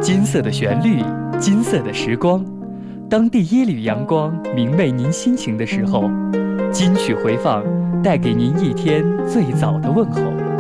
金色的旋律，金色的时光。当第一缕阳光明媚您心情的时候，金曲回放，带给您一天最早的问候。